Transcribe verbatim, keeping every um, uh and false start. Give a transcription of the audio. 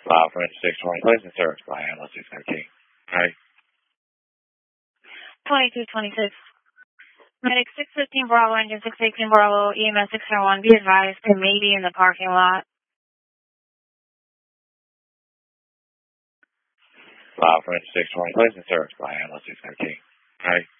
File for six twenty, please, and service by ambulance six thirteen. Alright. twenty-two twenty-six. Medic six fifteen Bravo, engine six eighteen Bravo, E M S six oh one. Be advised to maybe in the parking lot. File for six twenty, please, and service by ambulance six thirteen. Alright.